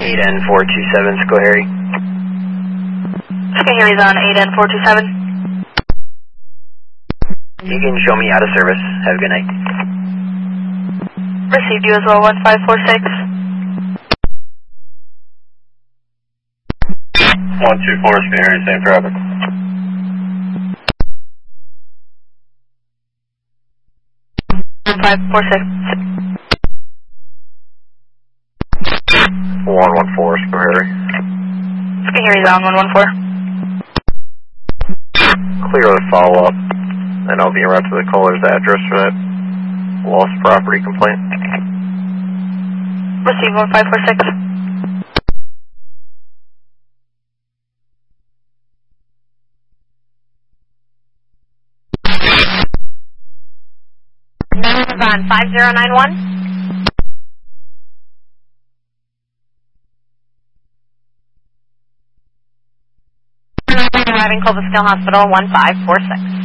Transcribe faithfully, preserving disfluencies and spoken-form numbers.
eight N four two seven, Schoharie. Schoharie's on eight N four two seven. You can show me out of service. Have a good night. Received you as well, one five four six. one two four, Schoharie, same traffic. one five four six. one one four, Schoharie. Schoharie's on one one four. Clear the follow-up, and I'll be around to the caller's address for that lost property complaint. Receive one five four six. On five zero nine one. Arriving Cobblestone Hospital, one five four six.